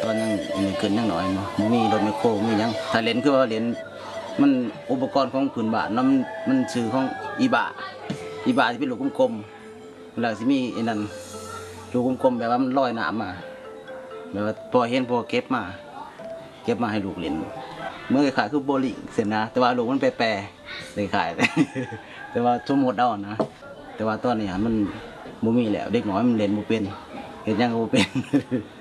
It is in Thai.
ตอนยังเกินยังหน่อยมั้งมีรถไมคโครมียังถ้าเล่นคือว่าเล่นมันอุปกรณ์ของพื้นบ้านมันชื่อของอีบาที่เป็นลูกกลมๆแล้วสิมีไอ้นั่นลูกกลมๆแบบว่ามันลอยน้ำมาแบบว่าพอเห็นพอเก็บมาให้ลูกเล่นเมื่อขายคือโบลิ่งเสร็จนะแต่ว่าลูกมันแปรเลยขาย แต่ว่าสมมติเอานะแต่ว่าตอนนี้มันบ่มีแล้วเด็กน้อยมันเล่นบ่เป็นเฮ็ดหยังก็บ่เป็น